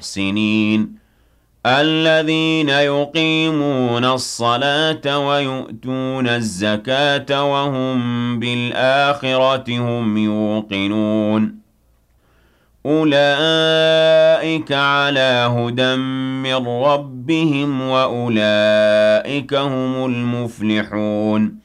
الْمُحْسِنِينَ الَّذِينَ يُقِيمُونَ الصَّلَاةَ وَيُؤْتُونَ الزَّكَاةَ وَهُم بِالْآخِرَةِ هُمْ يُوقِنُونَ أُولَٰئِكَ عَلَىٰ هُدًى مِّن رَّبِّهِمْ وَأُولَٰئِكَ هُمُ الْمُفْلِحُونَ